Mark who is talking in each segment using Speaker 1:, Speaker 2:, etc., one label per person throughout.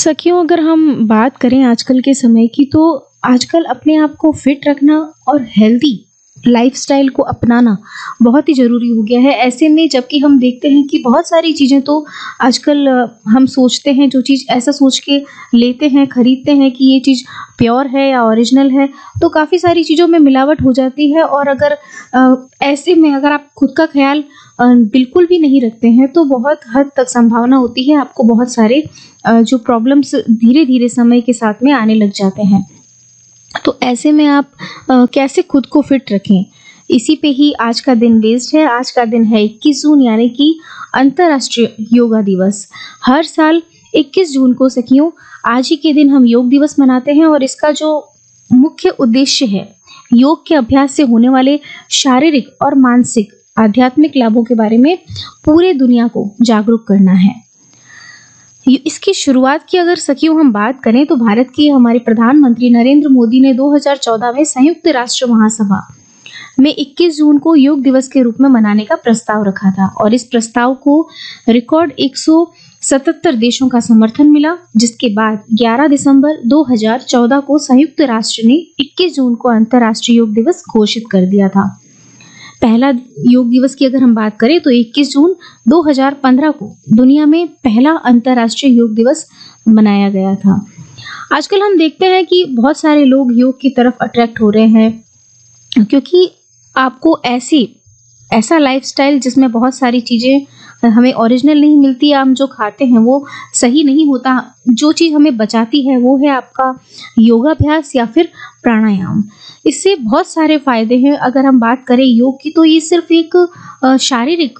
Speaker 1: सखियों, अगर हम बात करें आजकल के समय की, तो आजकल अपने आप को फिट रखना और हेल्दी लाइफस्टाइल को अपनाना बहुत ही ज़रूरी हो गया है। ऐसे में जबकि हम देखते हैं कि बहुत सारी चीज़ें तो आजकल हम सोचते हैं, जो चीज़ ऐसा सोच के लेते हैं, खरीदते हैं कि ये चीज़ प्योर है या ओरिजिनल है, तो काफ़ी सारी चीज़ों में मिलावट हो जाती है। और अगर ऐसे में अगर आप खुद का ख्याल बिल्कुल भी नहीं रखते हैं, तो बहुत हद तक संभावना होती है आपको बहुत सारे जो प्रॉब्लम्स धीरे-धीरे समय के साथ में आने लग जाते हैं। तो ऐसे में आप कैसे खुद को फिट रखें, इसी पे ही आज का दिन बेस्ड है। आज का दिन है 21 जून, यानी कि अंतर्राष्ट्रीय योगा दिवस। हर साल 21 जून को सखियों, आज ही के दिन हम योग दिवस मनाते हैं, और इसका जो मुख्य उद्देश्य है, योग के अभ्यास से होने वाले शारीरिक और मानसिक आध्यात्मिक लाभों के बारे में पूरे दुनिया को जागरूक करना है। इसकी शुरुआत की अगर सखियों हम बात करें, तो भारत के हमारे प्रधानमंत्री नरेंद्र मोदी ने 2014 में संयुक्त राष्ट्र महासभा में 21 जून को योग दिवस के रूप में मनाने का प्रस्ताव रखा था, और इस प्रस्ताव को रिकॉर्ड 177 देशों का समर्थन मिला, जिसके बाद 11 दिसंबर 2014 को संयुक्त राष्ट्र ने 21 जून को अंतर्राष्ट्रीय योग दिवस घोषित कर दिया था। पहला योग दिवस की अगर हम बात करें, तो 21 जून 2015 को दुनिया में पहला अंतर्राष्ट्रीय योग दिवस मनाया गया था। आजकल हम देखते हैं कि बहुत सारे लोग योग की तरफ अट्रैक्ट हो रहे हैं, क्योंकि आपको ऐसा लाइफस्टाइल जिसमें बहुत सारी चीज़ें हमें ओरिजिनल नहीं मिलती, हम जो खाते हैं वो सही नहीं होता, जो चीज़ हमें बचाती है वो है आपका योगाभ्यास या फिर प्राणायाम। इससे बहुत सारे फायदे हैं। अगर हम बात करें योग की, तो ये सिर्फ एक शारीरिक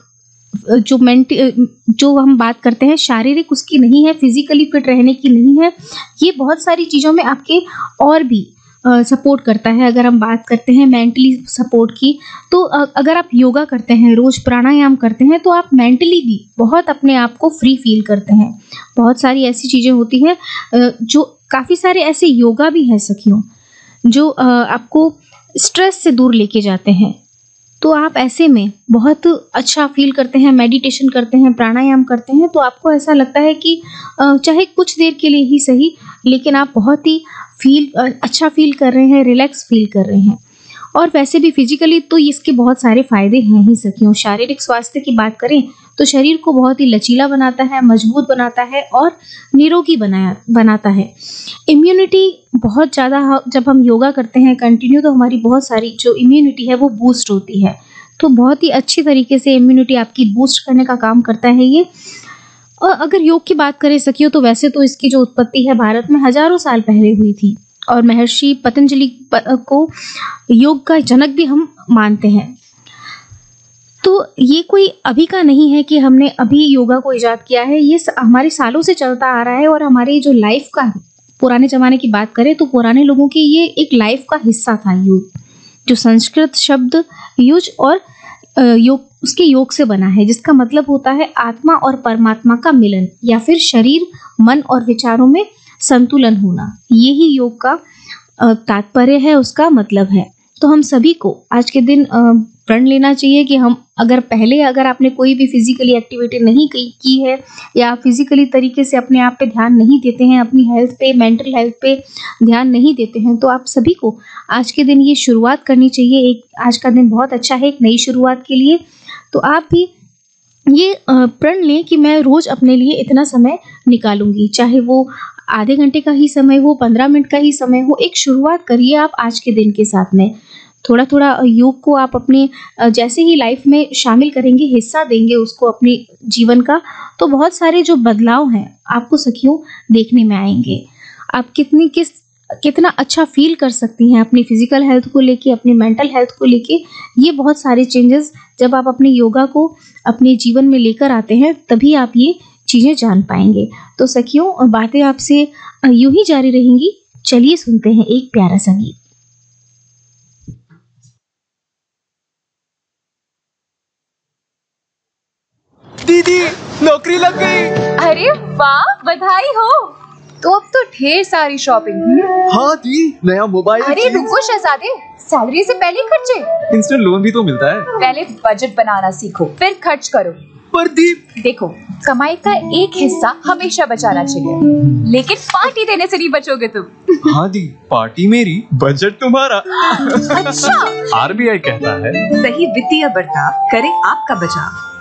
Speaker 1: जो हम बात करते हैं शारीरिक, उसकी नहीं है, फिजिकली फिट रहने की नहीं है। ये बहुत सारी चीज़ों में आपके और भी सपोर्ट करता है। अगर हम बात करते हैं मेंटली सपोर्ट की, तो अगर आप योगा करते हैं, रोज प्राणायाम करते हैं, तो आप मेंटली भी बहुत अपने आप को फ्री फील करते हैं। बहुत सारी ऐसी चीज़ें होती हैं, जो काफ़ी सारे ऐसे योगा भी हैं सखियों, जो आपको स्ट्रेस से दूर लेके जाते हैं। तो आप ऐसे में बहुत अच्छा फील करते हैं, मेडिटेशन करते हैं, प्राणायाम करते हैं, तो आपको ऐसा लगता है कि चाहे कुछ देर के लिए ही सही, लेकिन आप बहुत ही अच्छा फील कर रहे हैं, रिलैक्स फील कर रहे हैं। और वैसे भी फिजिकली तो इसके बहुत सारे फायदे हैं ही सखियों। शारीरिक स्वास्थ्य की बात करें, तो शरीर को बहुत ही लचीला बनाता है, मजबूत बनाता है और निरोगी बनाता है। इम्यूनिटी बहुत ज़्यादा, जब हम योगा करते हैं कंटिन्यू, तो हमारी बहुत सारी जो इम्यूनिटी है वो बूस्ट होती है। तो बहुत ही अच्छी तरीके से इम्यूनिटी आपकी बूस्ट करने का काम करता है ये। और अगर योग की बात करें सखियों, तो वैसे तो इसकी जो उत्पत्ति है भारत में हजारों साल पहले हुई थी, और महर्षि पतंजलि को योग का जनक भी हम मानते हैं। तो ये कोई अभी का नहीं है कि हमने अभी योगा को इजाद किया है, ये हमारे सालों से चलता आ रहा है। और हमारी जो लाइफ का, पुराने जमाने की बात करें, तो पुराने लोगों की ये एक लाइफ का हिस्सा था योग, जो संस्कृत शब्द युज और योग, उसके योग से बना है, जिसका मतलब होता है आत्मा और परमात्मा का मिलन, या फिर शरीर, मन और विचारों में संतुलन होना। यही योग का तात्पर्य है, उसका मतलब है। तो हम सभी को आज के दिन प्रण लेना चाहिए कि हम अगर आपने कोई भी फिजिकली एक्टिविटी नहीं की है, या फिजिकली तरीके से अपने आप पे ध्यान नहीं देते हैं, अपनी हेल्थ पे, मेंटल हेल्थ पे ध्यान नहीं देते हैं, तो आप सभी को आज के दिन ये शुरुआत करनी चाहिए। आज का दिन बहुत अच्छा है एक नई शुरुआत के लिए। तो आप भी ये प्रण लें कि मैं रोज अपने लिए इतना समय निकालूंगी, चाहे वो आधे घंटे का ही समय हो, 15 मिनट का ही समय हो। एक शुरुआत करिए आप आज के दिन के साथ में। थोड़ा थोड़ा योग को आप अपने जैसे ही लाइफ में शामिल करेंगे, हिस्सा देंगे उसको अपने जीवन का, तो बहुत सारे जो बदलाव हैं आपको सखियों देखने में आएंगे। आप कितना अच्छा फील कर सकती हैं अपनी फिजिकल हेल्थ को लेके, अपनी मेंटल हेल्थ को लेके। ये बहुत सारे चेंजेस जब आप अपने योगा को अपने जीवन में लेकर आते हैं, तभी आप ये चीजें जान पाएंगे। तो सखियों, बातें आपसे यूं ही जारी रहेंगी। चलिए सुनते हैं एक प्यारा सा गीत।
Speaker 2: दीदी, नौकरी लग गई।
Speaker 3: अरे वाह, बधाई हो। तो अब तो ढेर सारी शॉपिंग।
Speaker 2: हाँ दी, नया मोबाइल।
Speaker 3: अरे रुको शहजादे, सैलरी से पहले खर्चे।
Speaker 2: इंस्टेंट लोन भी तो मिलता है।
Speaker 3: पहले बजट बनाना सीखो, फिर खर्च करो।
Speaker 2: पर दीप,
Speaker 3: देखो, कमाई का एक हिस्सा हमेशा बचाना चाहिए, लेकिन पार्टी देने से नहीं बचोगे तुम।
Speaker 2: हाँ दी, पार्टी मेरी, बजट तुम्हारा।
Speaker 3: अच्छा,
Speaker 2: आरबीआई कहता है
Speaker 4: सही वित्तीय बर्ताव करे आपका बचाव।